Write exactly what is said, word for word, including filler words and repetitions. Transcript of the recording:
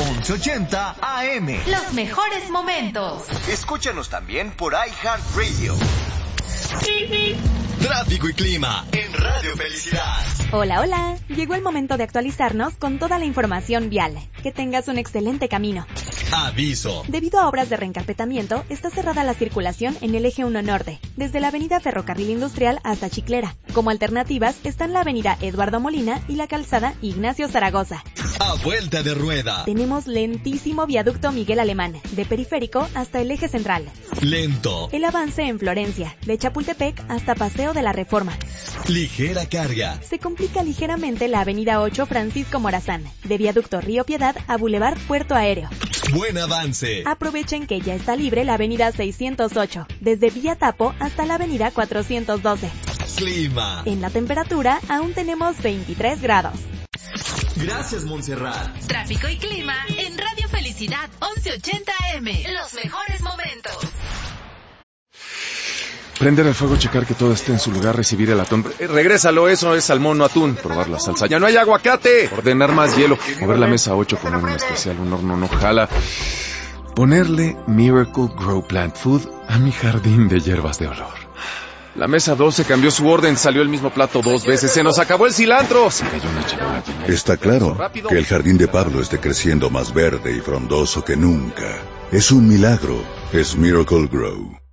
once ochenta A M. Los mejores momentos. Escúchanos también por iHeartRadio. Tráfico y clima en Radio Felicidad. Hola, hola. Llegó el momento de actualizarnos con toda la información vial. Que tengas un excelente camino. Aviso. Debido a obras de reencarpetamiento, está cerrada la circulación en el eje uno Norte, desde la avenida Ferrocarril Industrial hasta Chiclera. Como alternativas están la avenida Eduardo Molina y la calzada Ignacio Zaragoza. A vuelta de rueda. Tenemos lentísimo viaducto Miguel Alemán, de Periférico hasta el eje central. Lento. El avance en Florencia, de Chapultepec hasta Paseo de la Reforma. Ligera carga. Se complica ligeramente la avenida ocho Francisco Morazán, de Viaducto Río Piedad a Boulevard Puerto Aéreo. Buen avance. Aprovechen que ya está libre la avenida seiscientos ocho, desde Villa Tapo hasta la avenida cuatrocientos doce. Clima. En la temperatura aún tenemos veintitrés grados. Gracias, Montserrat. Tráfico y clima en Radio Felicidad once ochenta A M. Los mejores momentos. Prender el fuego, checar que todo esté en su lugar, recibir el atún. Eh, regrésalo, eso es salmón, no atún. Probar la salsa. ¡Ya no hay aguacate! Ordenar más hielo. Mover la mesa ocho, poner un especial, un horno no jala. Ponerle Miracle Grow Plant Food a mi jardín de hierbas de olor. La mesa doce cambió su orden, salió el mismo plato dos veces. ¡Se nos acabó el cilantro! Se cayó una charola. Está claro que el jardín de Pablo esté creciendo más verde y frondoso que nunca. Es un milagro. Es Miracle Grow.